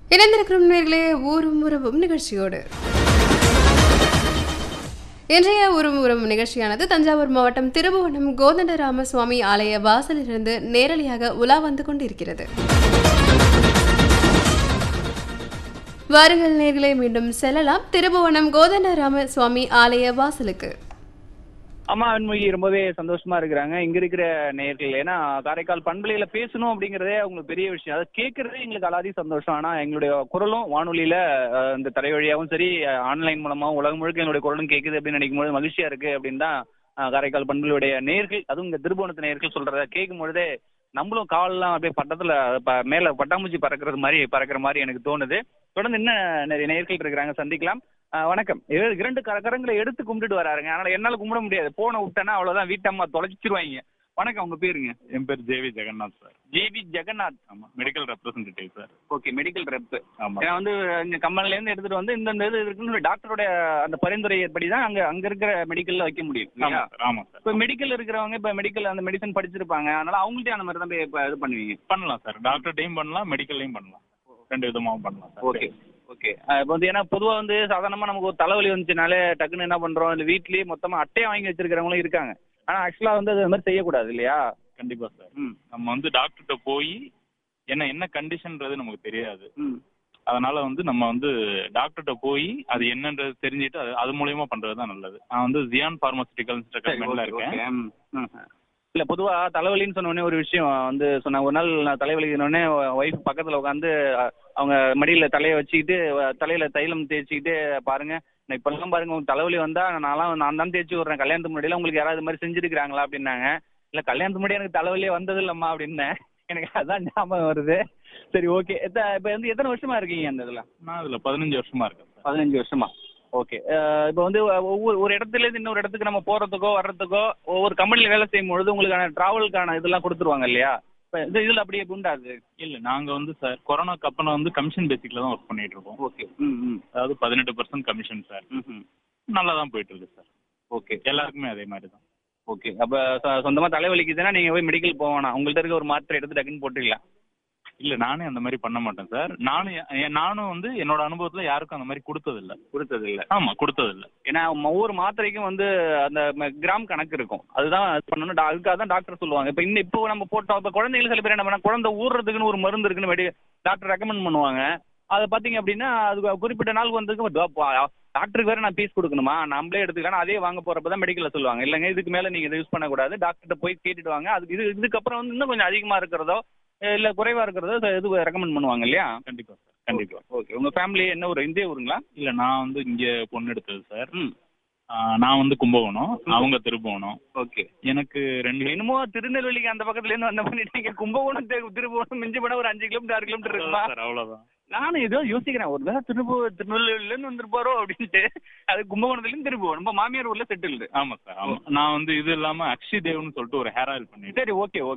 இணைந்திருக்கும் நேர்களே ஊரும் உறவும் நிகழ்ச்சியோடு இன்றைய ஊரும் உறவும் நிகழ்ச்சியானது தஞ்சாவூர் மாவட்டம் திருபுவனம் கோதண்டராம சுவாமி ஆலய வாசலிலிருந்து நேரலையாக உலா வந்து கொண்டிருக்கிறது. வாருங்கள் நேர்களே, மீண்டும் செல்லலாம் திருபுவனம் கோதண்டராம சுவாமி ஆலய வாசலுக்கு. அம்மா அன்மொழி ரொம்பவே சந்தோஷமா இருக்கிறாங்க இங்க இருக்கிற நேயர்கள். ஏன்னா காரைக்கால் பண்பலையில பேசணும் அப்படிங்கறதே அவங்களுக்கு பெரிய விஷயம். அதை கேட்கறதே எங்களுக்கு அலாதி சந்தோஷம். ஆனா எங்களுடைய குரலும் வானொலியில இந்த தரை வழியாகவும் சரி, ஆன்லைன் மூலமாகவும் உலகம் முழுக்க எங்களுடைய குரலும் கேட்குது அப்படின்னு நினைக்கும் போது மகிழ்ச்சியா இருக்கு அப்படின்னு தான் காரைக்கால் பண்பலையுடைய நேயர்கள், அதுவும் இந்த திருபுவனத்து நேயர்கள் சொல்றத கேட்கும் பொழுதே நம்மளும் காலெல்லாம் அப்படியே பட்டத்துல மேல பட்டாம்பூச்சி பறக்கிற மாதிரி எனக்கு தோணுது. தொடர்ந்து என்ன நிறைய நேயர்கள் இருக்கிறாங்க, சந்திக்கலாம். வணக்கம். இரண்டு கரங்களை எடுத்து கும்பிட்டுட்டு வராருங்க. அதனால என்னால கும்பிட முடியாது. போனை விட்டேன்னா அவ்வளவுதான், வீட்டம்மா தொலைச்சிருவாங்க. வணக்கம், உங்க பேருங்க? என் பேர் JV Jagannath sir. JV Jagannath. ஆமா, medical representative sir. Okay, medical rep. ஆமா, நான் வந்து இங்க கம்பெனில இருந்து எடுத்துட்டு வந்து இந்த இது இருக்குன்னு டாக்டரோட அந்த பரிந்துரைப்படி தான் அங்க இருக்கிற மெடிக்கல்ல வைக்க முடியும். ஆமா சார். ஆமா சார். இப்போ மெடிக்கல் இருக்கிறவங்க இப்ப மெடிக்கல் அந்த மெடிசன் படிச்சிருப்பாங்க, அதனால அவங்கள்ட்ட அந்த மாதிரி தான் போய் இது பண்ணுவீங்க. பண்ணலாம் சார். டாக்டர்டையும் பண்ணலாம், மெடிக்கல்லையும் பண்ணலாம். ரெண்டு விதமாகவும் பண்ணலாம் சார். Okay okay. இப்போ வந்து ஏன்னா பொதுவாக வந்து சாதாரணமாக நமக்கு ஒரு தலைவலி வந்துச்சுனாலே டக்குன்னு என்ன பண்ணுறோம், இல்லை வீட்லேயே மொத்தமாக அட்டையை வாங்கி வச்சிருக்கிறவங்களும் இருக்காங்க. ஆனால் ஆக்சுவலாக வந்து அது மாதிரி செய்யக்கூடாது இல்லையா? கண்டிப்பா சார். நம்ம வந்து டாக்டர்கிட்ட போய் என்ன கண்டிஷன்றது நமக்கு தெரியாது. அதனால வந்து நம்ம வந்து டாக்டர்கிட்ட போய் அது என்னன்றது தெரிஞ்சுட்டு அது மூலியமா பண்றது தான் நல்லது. நான் வந்து ஜியான் பார்மசூட்டிகல்ஸ் ரெக்கமெண்ட்ல இருக்கேன். இல்லை, பொதுவாக தலைவலின்னு சொன்னோடனே ஒரு விஷயம் வந்து சொன்னாங்க. ஒரு நாள் நான் தலைவலினோடனே ஒய்ஃப் பக்கத்தில் உட்காந்து அவங்க மடியில் தலையை வச்சுக்கிட்டு தலையில் தைலம் தேய்ச்சிக்கிட்டு, பாருங்க நான் இப்பெல்லாம் பாருங்க உங்களுக்கு தலைவலி வந்தால் நான் தான் தேய்ச்சி விட்றேன், கல்யாணத்துக்கு முன்னாடியெல்லாம் உங்களுக்கு யாராவது இது மாதிரி செஞ்சுருக்கிறாங்களா அப்படின்னாங்க. இல்லை, கல்யாணத்துக்கு முன்னாடி எனக்கு தலைவலியே வந்தது இல்லைம்மா அப்படின்னேன். எனக்கு அதான் ஞாபகம் வருது. சரி, ஓகே. இப்போ வந்து எத்தனை வருஷமா இருக்கீங்க அந்த இதில்? நான் இதில் 15 வருஷமா இருக்கேன் சார். 15 வருஷமா. ஓகே. இப்போ வந்து ஒரு இடத்துலேருந்து இன்னொரு இடத்துக்கு நம்ம போகிறதுக்கோ வர்றதுக்கோ ஒவ்வொரு கம்பெனியில் வேலை செய்யும் பொழுது உங்களுக்கான ட்ராவலுக்கான இதெல்லாம் கொடுத்துருவாங்க இல்லையா? இப்போ இதில் அப்படியே உண்டாது? இல்லை, நாங்கள் வந்து சார் கொரோனாக்கு அப்புறம் வந்து கமிஷன் பேசிக்கில் தான் ஒர்க் பண்ணிட்டு இருக்கோம். ஓகே. அதாவது 18% கமிஷன் சார். நல்லா தான் போயிட்டு இருக்கு சார். ஓகே, எல்லாருக்குமே அதே மாதிரி தான். ஓகே. அப்போ சொந்தமாக தலைவலிக்குதுன்னா நீங்கள் போய் மெடிக்கல் போவேணாம், உங்கள்கிட்ட இருக்க ஒரு மாத்திரை எடுத்து டக்குன்னு போட்டுக்கலாம். இல்லை, நானே அந்த மாதிரி பண்ண மாட்டேன் சார். நானும் வந்து என்னோட அனுபவத்தில் யாருக்கும் அந்த மாதிரி கொடுத்ததில்லை. ஆமாம், கொடுத்ததில்லை. ஏன்னா ஒவ்வொரு மாத்திரைக்கும் வந்து அந்த கிராம் கணக்கு இருக்கும், அதுதான் பண்ணணும். அதுக்காக தான் டாக்டர் சொல்லுவாங்க. இப்போ நம்ம போட்டோம். இப்போ குழந்தைகள் சில பேர் என்ன பண்ணால் குழந்தை ஊறுறதுக்குன்னு ஒரு மருந்து இருக்குன்னு டாக்டர் ரெக்கமெண்ட் பண்ணுவாங்க. அதை பார்த்தீங்க அப்படின்னா அது குறிப்பிட்ட நாள் வந்ததுக்கு டாக்டருக்கு வேறு நான் ஃபீஸ் கொடுக்கணுமா, நம்மளே எடுத்துக்கலாம், அதே வாங்க போகிறப்ப தான் மெடிக்கலில் சொல்லுவாங்க, இல்லைங்க இதுக்கு மேலே நீங்கள் இதை யூஸ் பண்ணக்கூடாது, டாக்டர்கிட்ட போய் கேட்டுட்டு வாங்க, இதுக்கப்புறம் வந்து இன்னும் கொஞ்சம் அதிகமாக இருக்கிறதோ இல்லை குறைவாக இருக்கிறதோ இது ரெக்கமெண்ட் பண்ணுவாங்க இல்லையா? கண்டிப்பாக சார், கண்டிப்பாக. ஓகே. உங்கள் ஃபேமிலி என்ன ஊர்? இந்திய ஊருங்களா? இல்லை, நான் வந்து இங்கே பொண்ணு எடுத்தது சார். நான் வந்து கும்பகோணம், அவங்க திருபுவனம். ஓகே. எனக்கு என்னமோ திருநெல்வேலிக்கு அந்த பக்கத்துலேருந்து வந்த பண்ணிட்டீங்க. கும்பகோணம் திருபுவனம் மிஞ்சி போனால் ஒரு 5 கிலோமீட்டர் 6 கிலோமீட்டர் இருக்குமா? சார், அவ்வளோதான். நானும் ஏதோ யோசிக்கிறேன், ஒரு வேலை திருநெல்வேலியிலேருந்து வந்துருப்பாரோ அப்படின்ட்டு. அது கும்பகோணத்துலேருந்து திருபுவனம், நம்ம மாமியார் ஊரில் செட்டில்டு. ஆமாம் சார், ஆமாம். நான் வந்து இது இல்லாமல் அக்ஷி தேவ்னு சொல்லிட்டு ஒரு ஹேர் ஆயில் பண்ணிட்டு. சரி, ஓகே ஓகே.